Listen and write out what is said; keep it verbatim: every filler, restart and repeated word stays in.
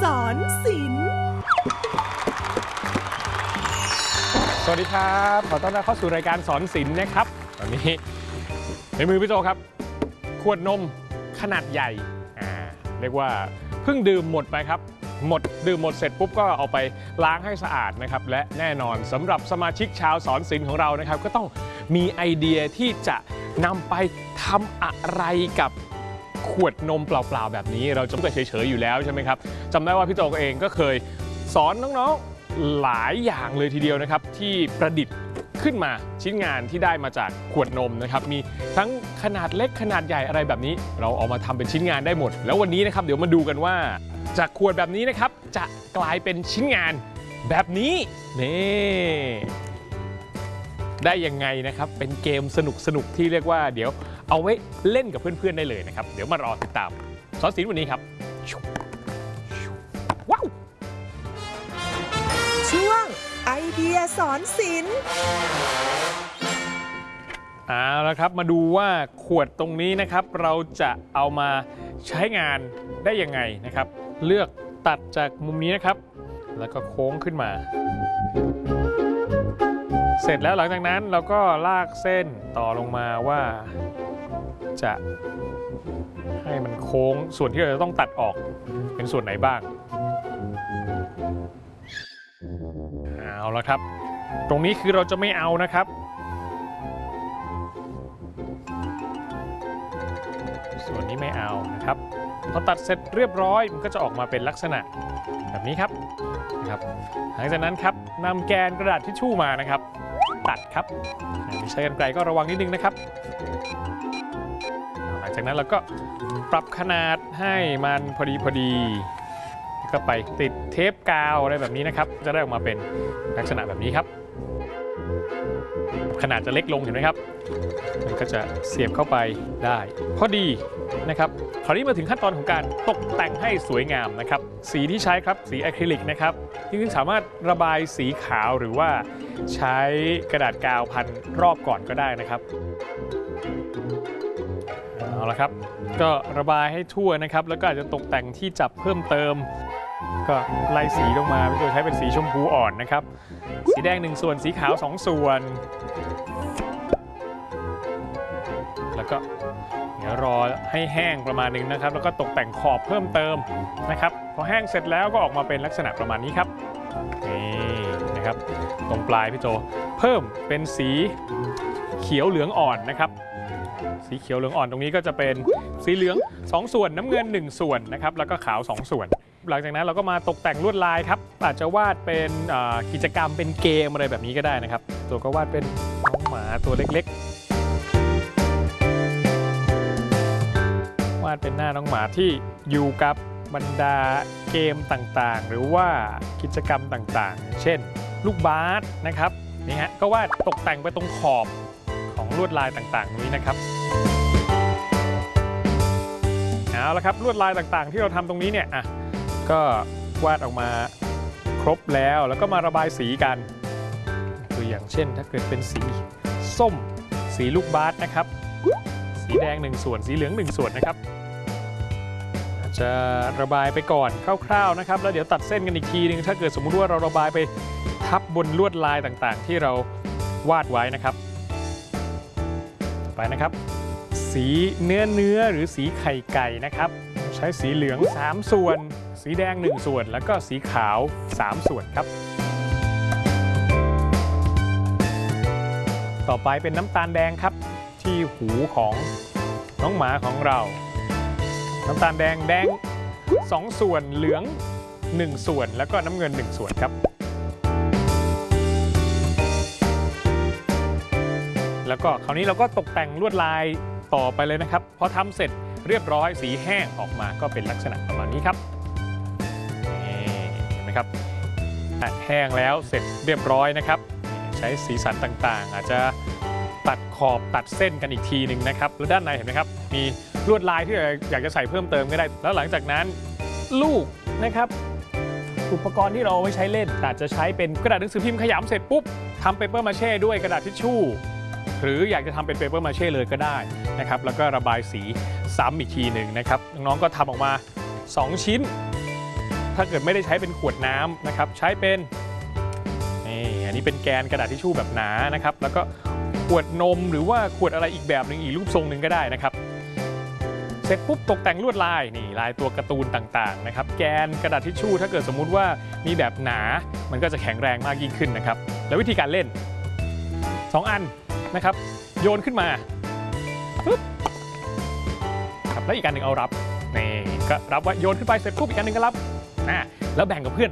อนศิลป์สวัสดีครับขอต้อนรับเข้าสู่รายการสอนศิลป์นะครับตอนนี้ในมือพี่โจครับขวดนมขนาดใหญ่อ่าเรียกว่าเพิ่งดื่มหมดไปครับหมดดื่มหมดเสร็จปุ๊บก็เอาไปล้างให้สะอาดนะครับและแน่นอนสำหรับสมาชิกชาวสอนศิลป์ของเรานะครับก็ต้องมีไอเดียที่จะนำไปทำอะไรกับขวดนมเปล่าๆแบบนี้เราจะไม่เฉยๆอยู่แล้วใช่ไหมครับจำได้ว่าพี่โจเองก็เคยสอนน้องๆหลายอย่างเลยทีเดียวนะครับที่ประดิษฐ์ขึ้นมาชิ้นงานที่ได้มาจากขวดนมนะครับมีทั้งขนาดเล็กขนาดใหญ่อะไรแบบนี้เราเอามาทำเป็นชิ้นงานได้หมดแล้ววันนี้นะครับเดี๋ยวมาดูกันว่าจากขวดแบบนี้นะครับจะกลายเป็นชิ้นงานแบบนี้นี่ได้ยังไงนะครับเป็นเกมสนุกๆที่เรียกว่าเดี๋ยวเอาไว้เล่นกับเพื่อนๆได้เลยนะครับเดี๋ยวมารอติดตามสอนศิลป์วันนี้ครับว้าวช่วงไอเดียสอนศิลป์เอาละครับมาดูว่าขวดตรงนี้นะครับเราจะเอามาใช้งานได้ยังไงนะครับเลือกตัดจากมุมนี้นะครับแล้วก็โค้งขึ้นมาเสร็จแล้วหลังจากนั้นเราก็ลากเส้นต่อลงมาว่าจะให้มันโค้งส่วนที่เราจะต้องตัดออกเป็นส่วนไหนบ้างเอาละครับตรงนี้คือเราจะไม่เอานะครับส่วนนี้ไม่เอานะครับพอตัดเสร็จเรียบร้อยมันก็จะออกมาเป็นลักษณะแบบนี้ครับนะครับหลังจากนั้นครับนำแกนกระดาษทิชชู่มานะครับตัดครับใช้กรรไกรก็ระวังนิดนึงนะครับหลังจากนั้นเราก็ปรับขนาดให้มันพอดีพอดีก็ไปติดเทปกาวอะไรแบบนี้นะครับจะได้ออกมาเป็นลักษณะแบบนี้ครับขนาดจะเล็กลงเห็นไหมครับมันก็จะเสียบเข้าไปได้พอดีนะครับคราวนี้มาถึงขั้นตอนของการตกแต่งให้สวยงามนะครับสีที่ใช้ครับสีอะคริลิกนะครับจริงๆสามารถระบายสีขาวหรือว่าใช้กระดาษกาวพันรอบก่อนก็ได้นะครับเอาละครับก็ระบายให้ทั่วนะครับแล้วก็อาจจะตกแต่งที่จับเพิ่มเติมก็ไล่สีลงมาโดยใช้เป็นสีชมพูอ่อนนะครับสีแดงหนึ่งส่วนสีขาวสองส่วนแล้วก็เดี๋ยวรอให้แห้งประมาณนึงนะครับแล้วก็ตกแต่งขอบเพิ่มเติมนะครับพอแห้งเสร็จแล้วก็ออกมาเป็นลักษณะประมาณนี้ครับนี่นะครับตรงปลายพี่โจเพิ่มเป็นสีเขียวเหลืองอ่อนนะครับสีเขียวเหลืองอ่อนตรงนี้ก็จะเป็นสีเหลืองสองส่วนน้ำเงินหนึ่งส่วนนะครับแล้วก็ขาวสองส่วนหลังจากนั้นเราก็มาตกแต่งลวดลายครับอาจจะวาดเป็นกิจกรรมเป็นเกมอะไรแบบนี้ก็ได้นะครับตัวก็วาดเป็นน้องหมาตัวเล็กๆวาดเป็นหน้าน้องหมาที่อยู่กับบรรดาเกมต่างๆหรือว่ากิจกรรมต่างๆเช่นลูกบาสนะครับนี่ฮะก็วาดตกแต่งไปตรงขอบของลวดลายต่างๆนี้นะครับเอาละครับลวดลายต่างๆที่เราทำตรงนี้เนี่ยอ่ะก็วาดออกมาครบแล้วแล้วก็มาระบายสีกันตัวอย่างเช่นถ้าเกิดเป็นสีส้มสีลูกบาสนะครับสีแดงหนึ่งส่วนสีเหลืองหนึ่งส่วนนะครับอาจจะระบายไปก่อนคร่าวๆนะครับแล้วเดี๋ยวตัดเส้นกันอีกทีนึงถ้าเกิดสมมุติว่าเราระบายไปทับบนลวดลายต่างๆที่เราวาดไว้นะครับไปนะครับสีเนื้อเนื้อหรือสีไข่ไก่นะครับใช้สีเหลืองสามส่วนสีแดงหนึ่งส่วนแล้วก็สีขาวสามส่วนครับต่อไปเป็นน้ำตาลแดงครับที่หูของน้องหมาของเราน้ำตาลแดงแดงสองส่วนเหลืองหนึ่งส่วนแล้วก็น้ำเงินหนึ่งส่วนครับแล้วก็คราวนี้เราก็ตกแต่งลวดลายต่อไปเลยนะครับพอทำเสร็จเรียบร้อยสีแห้งออกมาก็เป็นลักษณะประมาณนี้ครับเห็นไหมครับแห้งแล้วเสร็จเรียบร้อยนะครับใช้สีสันต่างๆอาจจะตัดขอบตัดเส้นกันอีกทีหนึ่งนะครับแล้วด้านในเห็นไหมครับมีลวดลายที่อยากจะใส่เพิ่มเติมก็ได้แล้วหลังจากนั้นลูกนะครับอุปกรณ์ที่เราเอาไว้ใช้เล่นอาจจะใช้เป็นกระดาษหนังสือพิมพ์ขยำเสร็จปุ๊บทำเปเปอร์มาเช่ด้วยกระดาษทิชชู่หรืออยากจะทำเป็นเปเปอร์มาเช่เลยก็ได้นะครับแล้วก็ระบายสีซ้ำอีกทีหนึ่งนะครับน้องๆก็ทำออกมาสองชิ้นถ้าเกิดไม่ได้ใช้เป็นขวดน้ำนะครับใช้เป็นนี่อันนี้เป็นแกนกระดาษทิชชู่แบบหนานะครับแล้วก็ขวดนมหรือว่าขวดอะไรอีกแบบหนึ่งอีกรูปทรงหนึ่งก็ได้นะครับเสร็จปุ๊บตกแต่งลวดลายนี่ลายตัวการ์ตูนต่างๆนะครับแกนกระดาษทิชชู่ถ้าเกิดสมมุติว่ามีแบบหนามันก็จะแข็งแรงมากยิ่งขึ้นนะครับแล้ววิธีการเล่นสองอันนะครับโยนขึ้นมาปุ๊บครับแล้วอีกอันหนึ่งเอารับนี่ก็รับว่าโยนขึ้นไปเสร็จปุ๊บอีกอันหนึ่งก็รับอ่าแล้วแบ่งกับเพื่อน